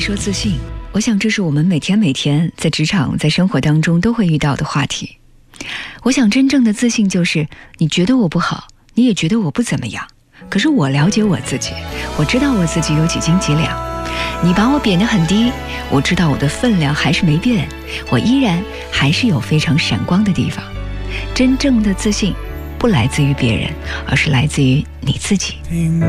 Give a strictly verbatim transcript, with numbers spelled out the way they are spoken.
说自信，我想这是我们每天每天在职场在生活当中都会遇到的话题。我想真正的自信就是你觉得我不好，你也觉得我不怎么样，可是我了解我自己，我知道我自己有几斤几两。你把我贬得很低，我知道我的分量还是没变，我依然还是有非常闪光的地方。真正的自信不来自于别人，而是来自于你自己。